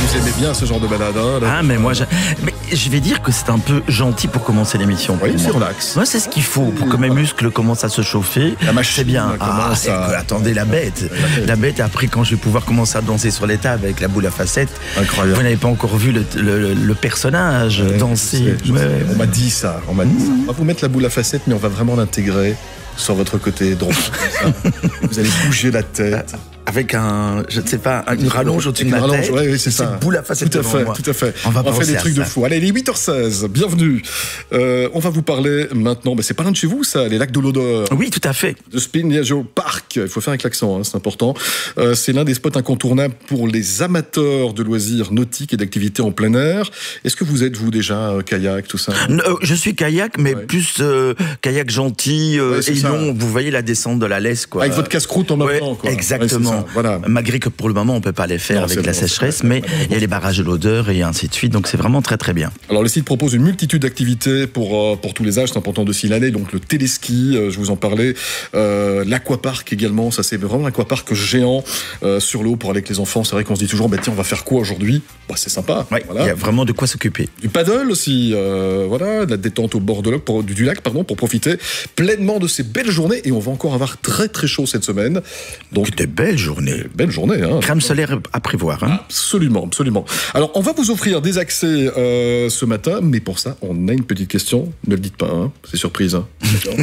Vous aimez bien ce genre de balade, hein, là. Ah, mais moi, je vais dire que c'est un peu gentil pour commencer l'émission. Oui, c'est relax. Moi, c'est ce qu'il faut pour que mes muscles commencent à se chauffer. La machine c'est bien. commence à... Attendez, la bête. La bête, après, quand je vais pouvoir commencer à danser sur les tables avec la boule à facettes. Incroyable. Vous n'avez pas encore vu le personnage danser. Je sais. On m'a dit ça. On va vous mettre la boule à facettes, mais on va vraiment l'intégrer sur votre côté droit. Vous allez bouger la tête. Avec je ne sais pas, une rallonge au-dessus de ma tête. Oui, c'est ça. Cette boule à facettes devant moi. Tout à fait. On va faire des trucs de fou. Allez, il est 8h16. Bienvenue. On va vous parler maintenant. C'est pas loin de chez vous, ça, les lacs de l'Odeur. Oui, tout à fait. De Spignaggio Park. Il faut faire avec l'accent, hein, c'est important. C'est l'un des spots incontournables pour les amateurs de loisirs nautiques et d'activités en plein air. Est-ce que vous êtes, vous, déjà, kayak, tout ça? Je suis kayak, mais plus kayak gentil et long. Vous voyez la descente de la laisse, quoi. Avec votre casse-croûte en même temps, quoi. Exactement. Voilà. Malgré que pour le moment on peut pas les faire avec la sécheresse, mais il y a les barrages de l'Odeur et ainsi de suite, donc c'est vraiment très très bien. Alors le site propose une multitude d'activités pour tous les âges, c'est important de signaler, donc le téléski, je vous en parlais, l'aquapark également, ça c'est vraiment un aquapark géant sur l'eau pour aller avec les enfants. C'est vrai qu'on se dit toujours, tiens, on va faire quoi aujourd'hui? C'est sympa. Ouais, voilà. Il y a vraiment de quoi s'occuper. Du paddle aussi, de la détente au bord du lac, pour profiter pleinement de ces belles journées, et on va encore avoir très très chaud cette semaine. Donc des belles journées. Belle journée, hein. Crème solaire à prévoir. Hein. Absolument, absolument. Alors, on va vous offrir des accès ce matin, mais pour ça, on a une petite question. Ne le dites pas, hein. C'est surprise. Hein.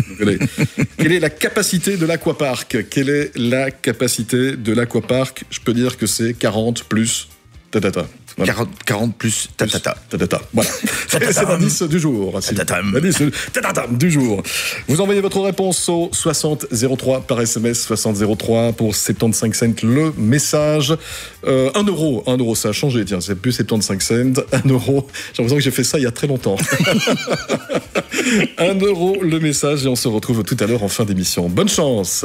Quelle est la capacité de l'aquapark? Quelle est la capacité de l'aquapark? Je peux dire que c'est 40 plus tatata. Voilà. 40 plus tatata. Voilà. C'est l'indice du jour. L'indice du jour. Vous envoyez votre réponse au 6003 par SMS, 6003 pour 75 cents le message. 1 euro, ça a changé, tiens, c'est plus 75 cents, 1 euro. J'ai l'impression que j'ai fait ça il y a très longtemps. 1 euro le message, et on se retrouve tout à l'heure en fin d'émission. Bonne chance.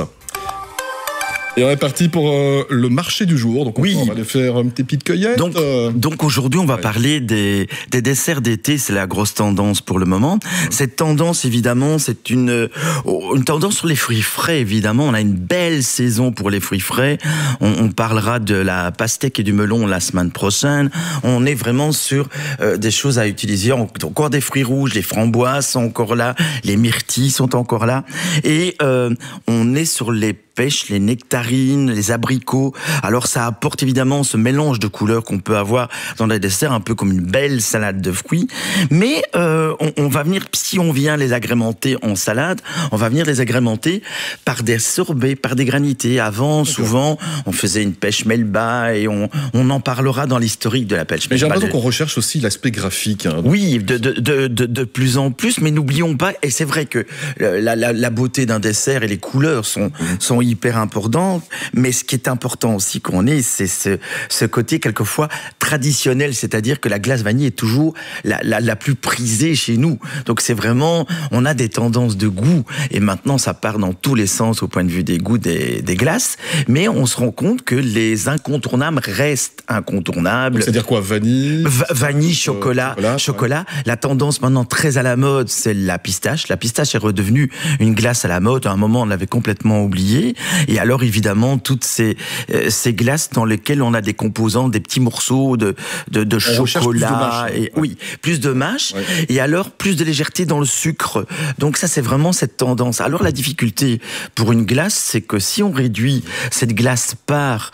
Et on est parti pour le marché du jour. Donc on va aller faire une petite cueillette. Donc aujourd'hui, on va parler des desserts d'été. C'est la grosse tendance pour le moment. Cette tendance, évidemment, c'est une tendance sur les fruits frais, évidemment. On a une belle saison pour les fruits frais. On parlera de la pastèque et du melon la semaine prochaine. On est vraiment sur des choses à utiliser. Encore des fruits rouges, les framboises sont encore là, les myrtilles sont encore là. Et on est sur les pêches, les nectarines, les abricots. Alors ça apporte évidemment ce mélange de couleurs qu'on peut avoir dans les desserts, un peu comme une belle salade de fruits. Mais on va venir, si on vient les agrémenter en salade, on va venir les agrémenter par des sorbets, par des granités. Avant, souvent, on faisait une pêche melba, et on en parlera dans l'historique de la pêche melba. Mais j'ai l'impression qu'on recherche aussi l'aspect graphique. Hein, oui, de plus en plus, mais n'oublions pas, et c'est vrai que la beauté d'un dessert et les couleurs sont hyper importantes, mais ce qui est important aussi c'est ce côté quelquefois traditionnel, c'est-à-dire que la glace vanille est toujours la plus prisée chez nous. Donc c'est vraiment, on a des tendances de goût, et maintenant ça part dans tous les sens au point de vue des goûts des glaces, mais on se rend compte que les incontournables restent incontournables. C'est-à-dire quoi, vanille, vanille, chocolat. La tendance maintenant très à la mode, c'est la pistache. La pistache est redevenue une glace à la mode. À un moment, on l'avait complètement oubliée. Et alors, évidemment, toutes ces glaces dans lesquelles on a des composants, des petits morceaux de chocolat. Plus de mâche. Ouais. Et alors, plus de légèreté dans le sucre. Donc ça, c'est vraiment cette tendance. Alors, la difficulté pour une glace, c'est que si on réduit cette glace par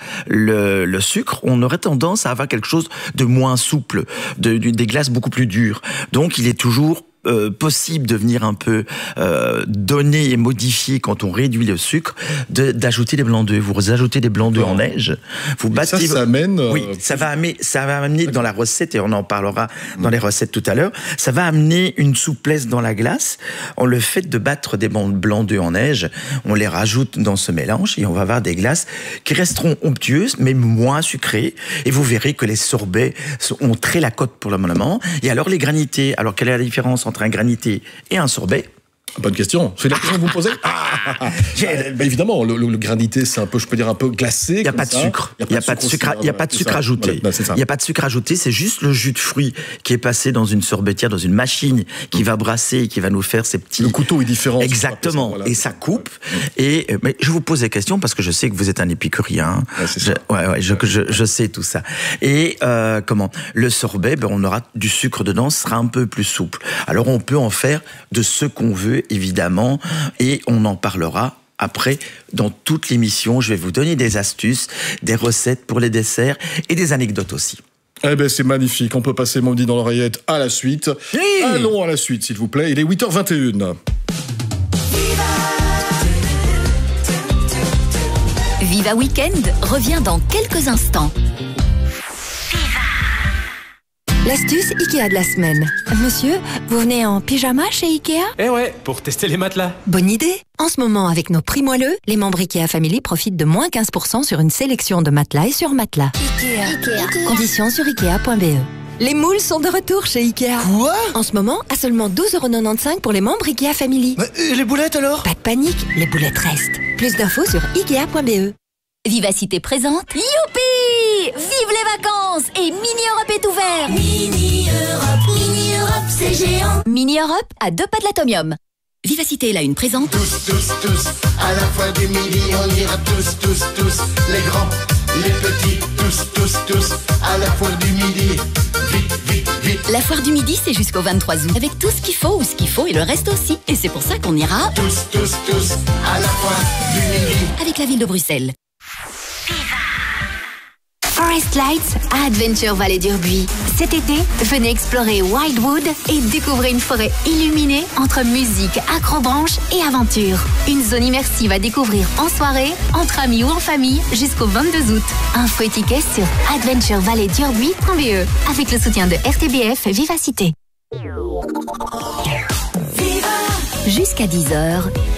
le sucre, on aurait tendance à avoir quelque chose de moins souple, des glaces beaucoup plus dures. Donc, il est toujours possible de venir un peu donner et modifier quand on réduit le sucre, d'ajouter des blancs d'œufs. Vous ajoutez des blancs d'œufs en neige. Vous battez. Ça amène. Oui, ça va amener dans la recette, et on en parlera dans les recettes tout à l'heure. Ça va amener une souplesse dans la glace. Le fait de battre des blancs d'œufs en neige, on les rajoute dans ce mélange, et on va avoir des glaces qui resteront onctueuses mais moins sucrées. Et vous verrez que les sorbets ont très la cote pour le moment. Et alors les granités. Alors quelle est la différence entre un granité et un sorbet? Bonne question. C'est la question que vous me posez. Évidemment, le grain d'ité, c'est un peu, je peux dire, un peu glacé. Il n'y a pas de sucre. Il n'y a pas de sucre. Il n'y a pas de sucre ajouté. Il n'y a pas de sucre ajouté. C'est juste le jus de fruits qui est passé dans une sorbetière, dans une machine qui va brasser et qui va nous faire ces petits. Le couteau est différent. Exactement. Voilà, et ça coupe. Mais je vous pose des questions parce que je sais que vous êtes un épicurien. Je sais tout ça. Et le sorbet, on aura du sucre dedans, ce sera un peu plus souple. Alors on peut en faire de ce qu'on veut, évidemment, et on en parlera après dans toute l'émission. Je vais vous donner des astuces, des recettes pour les desserts et des anecdotes aussi. Eh ben c'est magnifique, on peut passer Mandy dans l'oreillette à la suite. Oui. Allons à la suite, s'il vous plaît. Il est 8h21. Viva Weekend revient dans quelques instants. L'astuce Ikea de la semaine. Monsieur, vous venez en pyjama chez Ikea ? Eh ouais, pour tester les matelas. Bonne idée. En ce moment, avec nos prix moelleux, les membres Ikea Family profitent de moins 15% sur une sélection de matelas et sur matelas. Ikea. Conditions sur Ikea.be. Les moules sont de retour chez Ikea. Quoi ? En ce moment, à seulement 12,95€ pour les membres Ikea Family. Et les boulettes alors ? Pas de panique, les boulettes restent. Plus d'infos sur Ikea.be. Vivacité présente. Youpi ! Vive les vacances et Mini Europe est ouvert. Mini Europe, c'est géant. Mini Europe à 2 pas de l'atomium. Vivacité est la une présente. Tous, à la fois du midi, on ira tous, les grands, les petits, tous, à la fois du midi, vite. La foire du midi, c'est jusqu'au 23 août, avec tout ce qu'il faut ou ce qu'il faut et le reste aussi. Et c'est pour ça qu'on ira tous, à la fois du midi, avec la ville de Bruxelles. Forest Lights à Adventure Vallée d'Urbuy. Cet été, venez explorer Wildwood et découvrez une forêt illuminée entre musique, acrobranche et aventure. Une zone immersive à découvrir en soirée, entre amis ou en famille jusqu'au 22 août. Info et tickets sur adventurevalleydurbuy.be avec le soutien de RTBF Vivacité. Jusqu'à 10h,